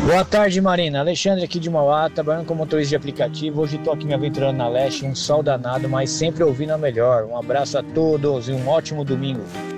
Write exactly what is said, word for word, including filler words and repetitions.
Boa tarde, Marina. Alexandre aqui de Mauá, trabalhando como motorista de aplicativo. Hoje estou aqui me aventurando na Leste, um sol danado, mas sempre ouvindo a melhor. Um abraço a todos e um ótimo domingo.